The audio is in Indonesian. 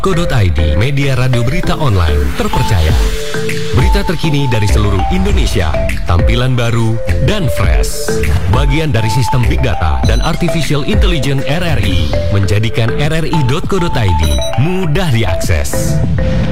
Co.id, media radio berita online terpercaya. Berita terkini dari seluruh Indonesia, tampilan baru dan fresh. Bagian dari sistem Big Data dan Artificial Intelligence RRI, menjadikan rri.co.id mudah diakses.